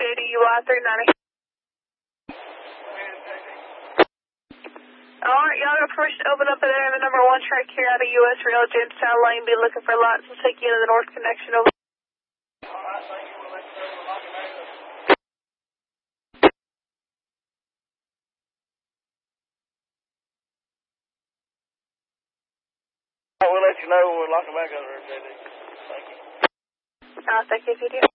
JDUI 390. Alright, y'all got permission to open up at area number 1 track here out of US Rail, Jamestown Lane. Be looking for lights. We'll take you into the north connection over. Alright, thank you. We'll let you know. We'll lock it back up. We'll let you know when we're locking back over there, JD. Thank you. Thank you, if you do.